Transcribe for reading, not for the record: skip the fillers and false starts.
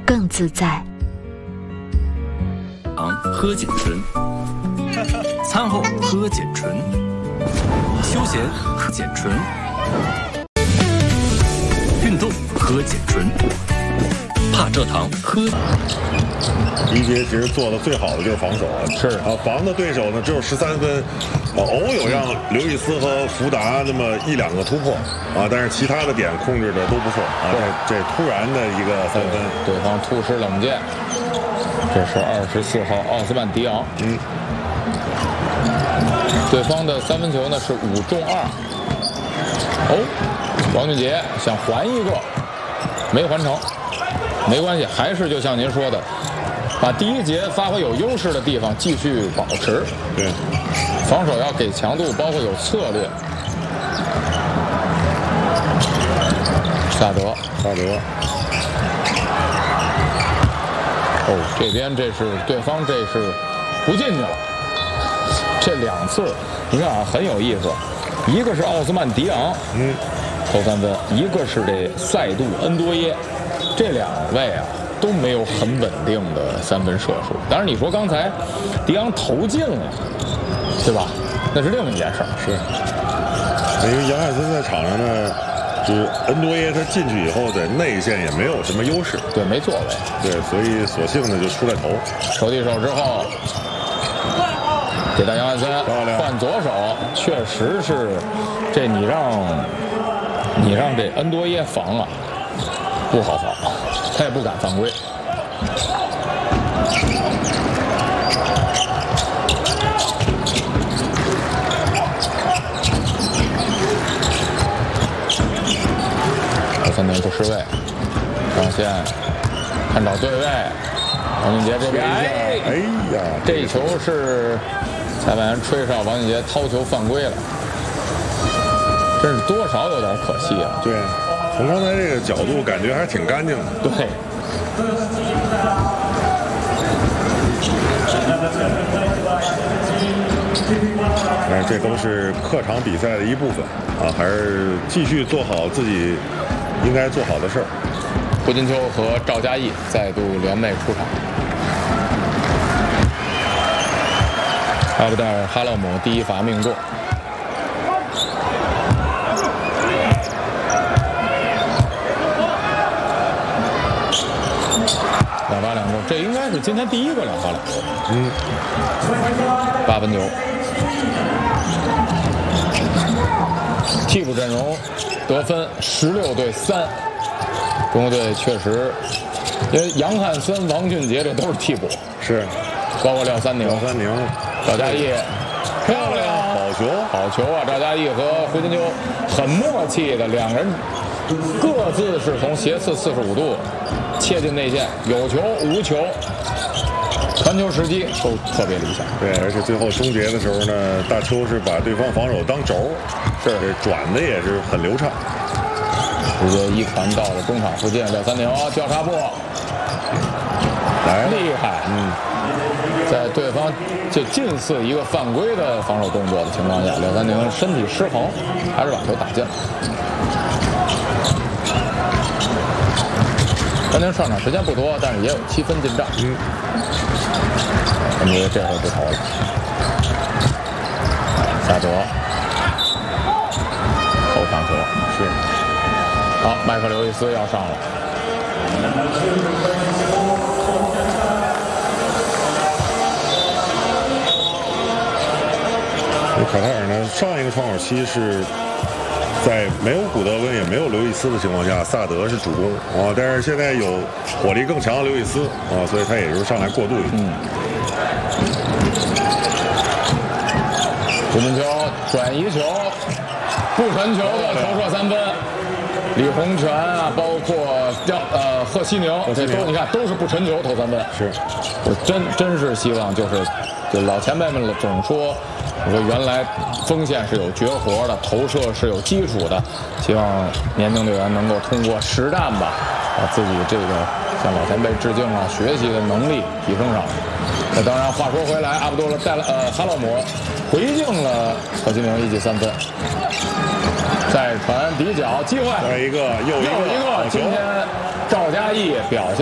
更自在。 喝碱醇，餐后喝碱醇，休闲喝碱醇，运动喝碱醇，怕蔗糖喝。 第一节其实做的最好的就是防守， 是啊，防的对手呢只有13分，偶有让刘易斯和福达那么1、2个突破啊，但是其他的点控制的都不错啊。这突然的一个3分， 对方突施冷箭，这是24号奥斯曼迪昂。对方的3分球呢是5中2。王俊杰想还一个，没还成，没关系，还是就像您说的，把第一节发挥有优势的地方继续保持。 对， 防守要给强度，包括有策略。萨德，这边这是对方，这是不进去了。这2次，你看啊，很有意思。一个是奥斯曼迪昂，投3分；一个是这塞杜恩多耶。这2位啊都没有很稳定的3分射术。当然，你说刚才迪昂投进了，对吧？那是另一件事儿。 是，因为杨汉森在场上呢，就是恩多耶他进去以后在内线也没有什么优势， 对，没作为， 对，所以索性呢就出来投。 手递手之后，给到杨汉森换左手，确实是这你让这恩多耶防啊，不好防，他也不敢犯规。3分不失位，上线看找对位，王俊杰这边， 哎呀， 这球是裁判员吹哨，王俊杰掏球犯规了，真是多少有点可惜啊。 对，从刚才这个角度感觉还是挺干净的。 对。 但是这都是客场比赛的一部分啊，还是继续做好自己应该做好的事儿。 胡金秋和赵嘉译再度联袂出场。阿布代尔哈勒姆第一罚命中。2罚2中，这应该是今天第一个2罚2中。8分球。替补阵容得分16对3。中国队确实，因为杨汉森、王俊杰这都是替补， 是， 包括廖三宁、赵嘉译，漂亮，好球啊！赵嘉译和胡金秋很默契的2人，各自是从斜刺45度切进内线，有球无球，传球时机都特别理想。 对，而且最后终结的时候呢，大邱是把对方防守当轴，是转的也是很流畅。 直接一传到了中场附近，廖三宁交叉步， 来厉害！在对方就近似一个犯规的防守动作的情况下，廖三宁身体失衡，还是把球打进了。三宁上场时间不多，但是也有7分进账。恩多耶这回不投了，萨德后场球是。好，麦克刘易斯要上了。 卡塔尔呢，上一个窗口期是在没有古德温也没有刘易斯的情况下，萨德是主攻啊，但是现在有火力更强的刘易斯啊，所以他也就是上来过渡一下。 胡金秋转移球，不传球的投射3分。李洪权啊，包括贺西宁，这都你看都是不传球投3分。 是， 我真是希望就老前辈们总说，我说原来锋线是有绝活的，投射是有基础的，希望年轻队员能够通过实战吧，把自己这个向老前辈致敬啊，学习的能力提升上来。那当然，话说回来，阿卜杜勒哈勒姆回敬了贺西宁1记3分。再传底角机会， 再一个又一个， 今天赵嘉译表现。